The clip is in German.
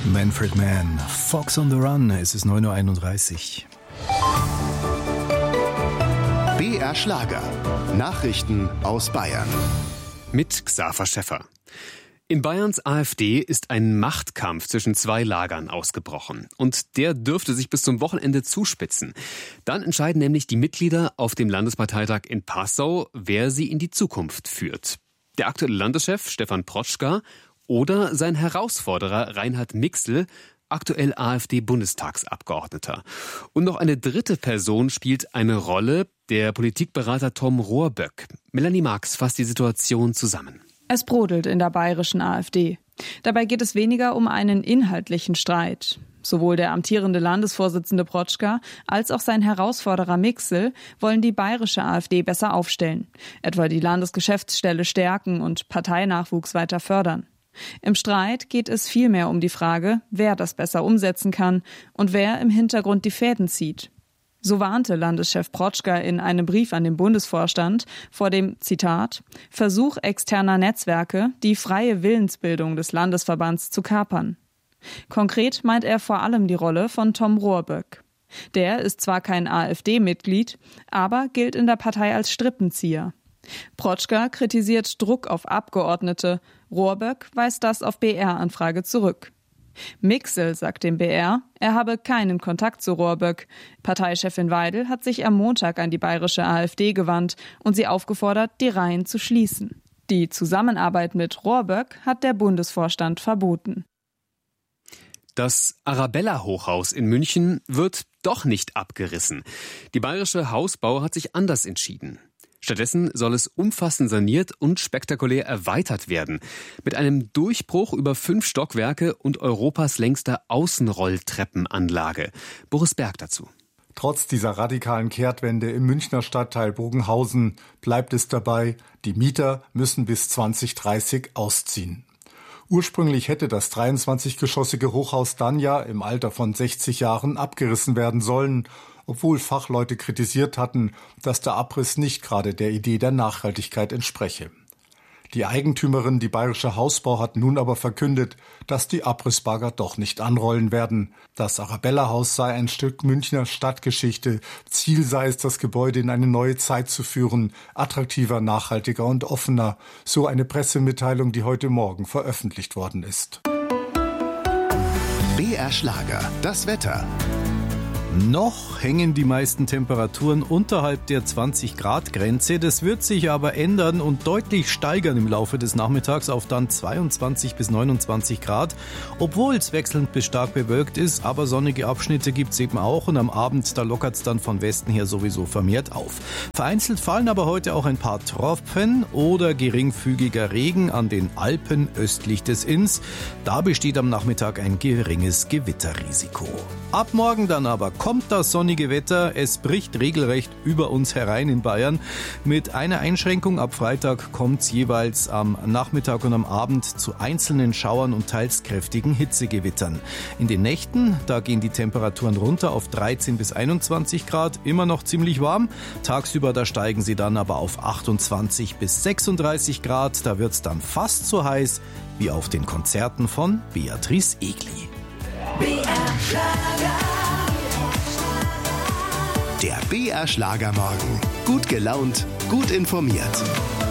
Manfred Mann, Fox on the Run, es ist 9.31 Uhr. BR Schlager. Nachrichten aus Bayern. Mit Xaver Schäffer. In Bayerns AfD ist ein Machtkampf zwischen zwei Lagern ausgebrochen. Und der dürfte sich bis zum Wochenende zuspitzen. Dann entscheiden nämlich die Mitglieder auf dem Landesparteitag in Passau, wer sie in die Zukunft führt. Der aktuelle Landeschef Stefan Protschka oder sein Herausforderer Reinhard Mixel, aktuell AfD-Bundestagsabgeordneter. Und noch eine dritte Person spielt eine Rolle, der Politikberater Tom Rohrböck. Melanie Marx fasst die Situation zusammen. Es brodelt in der bayerischen AfD. Dabei geht es weniger um einen inhaltlichen Streit. Sowohl der amtierende Landesvorsitzende Protschka als auch sein Herausforderer Mixel wollen die bayerische AfD besser aufstellen, etwa die Landesgeschäftsstelle stärken und Parteinachwuchs weiter fördern. Im Streit geht es vielmehr um die Frage, wer das besser umsetzen kann und wer im Hintergrund die Fäden zieht. So warnte Landeschef Protschka in einem Brief an den Bundesvorstand vor dem, Zitat, Versuch externer Netzwerke, die freie Willensbildung des Landesverbands zu kapern. Konkret meint er vor allem die Rolle von Tom Rohrböck. Der ist zwar kein AfD-Mitglied, aber gilt in der Partei als Strippenzieher. Protschka kritisiert Druck auf Abgeordnete, Rohrböck weist das auf BR-Anfrage zurück. Mixel sagt dem BR, er habe keinen Kontakt zu Rohrböck. Parteichefin Weidel hat sich am Montag an die bayerische AfD gewandt und sie aufgefordert, die Reihen zu schließen. Die Zusammenarbeit mit Rohrböck hat der Bundesvorstand verboten. Das Arabella-Hochhaus in München wird doch nicht abgerissen. Die bayerische Hausbau hat sich anders entschieden. Stattdessen soll es umfassend saniert und spektakulär erweitert werden. Mit einem Durchbruch über 5 Stockwerke und Europas längster Außenrolltreppenanlage. Boris Berg dazu. Trotz dieser radikalen Kehrtwende im Münchner Stadtteil Bogenhausen bleibt es dabei, die Mieter müssen bis 2030 ausziehen. Ursprünglich hätte das 23-geschossige Hochhaus dann ja im Alter von 60 Jahren abgerissen werden sollen, obwohl Fachleute kritisiert hatten, dass der Abriss nicht gerade der Idee der Nachhaltigkeit entspreche. Die Eigentümerin, die Bayerische Hausbau, hat nun aber verkündet, dass die Abrissbagger doch nicht anrollen werden. Das Arabella-Haus sei ein Stück Münchner Stadtgeschichte. Ziel sei es, das Gebäude in eine neue Zeit zu führen, attraktiver, nachhaltiger und offener. So eine Pressemitteilung, die heute Morgen veröffentlicht worden ist. BR Schlager, das Wetter. Noch hängen die meisten Temperaturen unterhalb der 20-Grad-Grenze. Das wird sich aber ändern und deutlich steigern im Laufe des Nachmittags auf dann 22 bis 29 Grad. Obwohl es wechselnd bis stark bewölkt ist, aber sonnige Abschnitte gibt es eben auch. Und am Abend, da lockert es dann von Westen her sowieso vermehrt auf. Vereinzelt fallen aber heute auch ein paar Tropfen oder geringfügiger Regen an den Alpen östlich des Inns. Da besteht am Nachmittag ein geringes Gewitterrisiko. Ab morgen dann aber kommt das sonnige Wetter. Es bricht regelrecht über uns herein in Bayern. Mit einer Einschränkung: ab Freitag kommt es jeweils am Nachmittag und am Abend zu einzelnen Schauern und teils kräftigen Hitzegewittern. In den Nächten, da gehen die Temperaturen runter auf 13 bis 21 Grad, immer noch ziemlich warm. Tagsüber, da steigen sie dann aber auf 28 bis 36 Grad. Da wird es dann fast so heiß wie auf den Konzerten von Beatrice Egli. Der BR Schlagermorgen. Gut gelaunt, gut informiert.